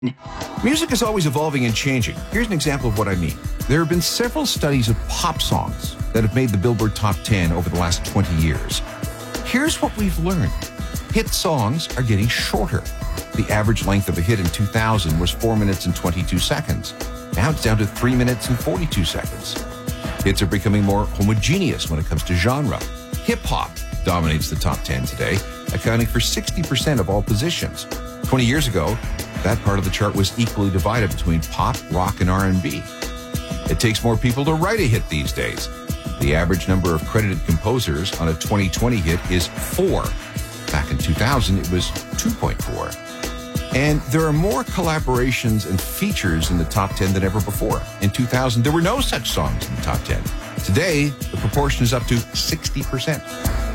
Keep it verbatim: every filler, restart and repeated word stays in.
Music is always evolving and changing. Here's an example of what I mean. There have been several studies of pop songs that have made the Billboard Top ten over the last twenty years. Here's what we've learned. Hit songs are getting shorter. The average length of a hit in two thousand was four minutes and twenty-two seconds. Now it's down to three minutes and forty-two seconds. Hits are becoming more homogeneous when it comes to genre. Hip-hop dominates the top ten today, accounting for sixty percent of all positions. twenty years ago, that part of the chart was equally divided between pop, rock, and R and B. It takes more people to write a hit these days. The average number of credited composers on a twenty twenty hit is four. Back in two thousand, it was two point four. And there are more collaborations and features in the top ten than ever before. In two thousand, there were no such songs in the top ten. Today, the proportion is up to sixty percent.